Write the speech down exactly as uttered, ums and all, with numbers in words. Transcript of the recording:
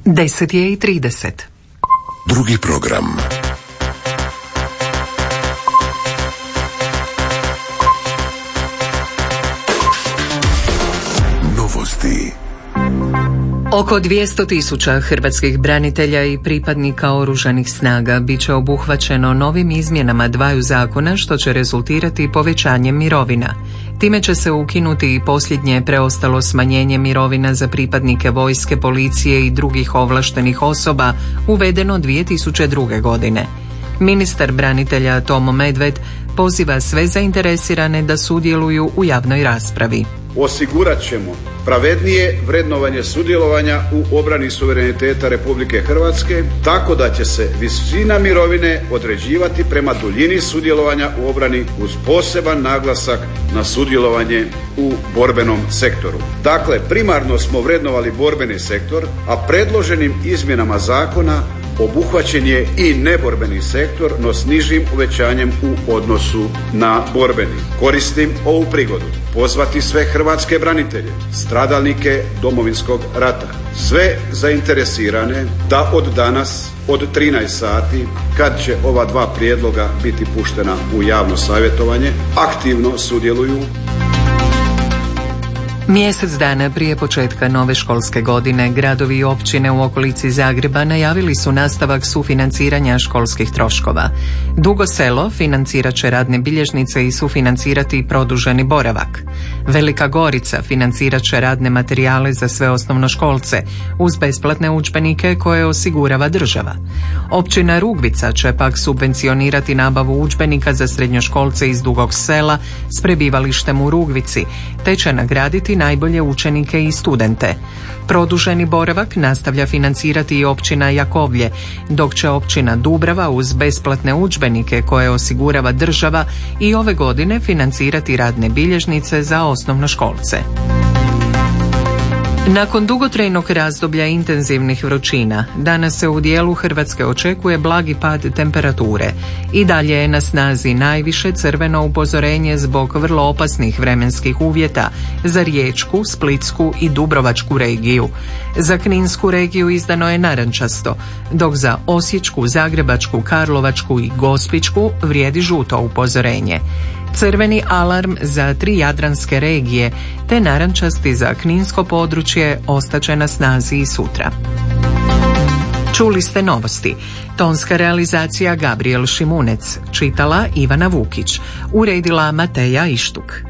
deset je i trideset. Drugi program. Novosti. Oko dvjesto tisuća hrvatskih branitelja i pripadnika oružanih snaga bit će obuhvaćeno novim izmjenama dvaju zakona što će rezultirati povećanjem mirovina. Time će se ukinuti i posljednje preostalo smanjenje mirovina za pripadnike vojske, policije i drugih ovlaštenih osoba uvedeno dvije tisuće druge. godine. Ministar branitelja Tomo Medved poziva sve zainteresirane da sudjeluju u javnoj raspravi. Osigurat ćemo pravednije vrednovanje sudjelovanja u obrani suvereniteta Republike Hrvatske, tako da će se visina mirovine određivati prema duljini sudjelovanja u obrani uz poseban naglasak na sudjelovanje u borbenom sektoru. Dakle, primarno smo vrednovali borbeni sektor, a predloženim izmjenama zakona obuhvaćen je i neborbeni sektor, no s nižim uvećanjem u odnosu na borbeni. Koristim ovu prigodu pozvati sve hrvatske branitelje, stradalnike Domovinskog rata, sve zainteresirane da od danas, od trinaest sati, kad će ova dva prijedloga biti puštena u javno savjetovanje, aktivno sudjeluju. Mjesec dana prije početka nove školske godine gradovi i općine u okolici Zagreba najavili su nastavak sufinanciranja školskih troškova. Dugo Selo financirat će radne bilježnice i sufinancirati produženi boravak. Velika Gorica financirat će radne materijale za sve osnovnoškolce uz besplatne udžbenike koje osigurava država. Općina Rugvica će pak subvencionirati nabavu udžbenika za srednjoškolce iz Dugog Sela s prebivalištem u Rugvici, te će nagraditi najbolje učenike i studente. Produženi boravak nastavlja financirati i općina Jakovlje, dok će općina Dubrava uz besplatne udžbenike koje osigurava država i ove godine financirati radne bilježnice za osnovnoškolce. Nakon dugotrajnog razdoblja intenzivnih vrućina, danas se u dijelu Hrvatske očekuje blagi pad temperature. I dalje je na snazi najviše crveno upozorenje zbog vrlo opasnih vremenskih uvjeta za Riječku, Splitsku i Dubrovačku regiju. Za Kninsku regiju izdano je narančasto, dok za Osječku, Zagrebačku, Karlovačku i Gospićku vrijedi žuto upozorenje. Crveni alarm za tri jadranske regije te narančasti za Kninsko područje ostaće na snazi i sutra. Čuli ste novosti. Tonska realizacija Gabriel Šimunec, čitala Ivana Vukić, uredila Mateja Ištuk.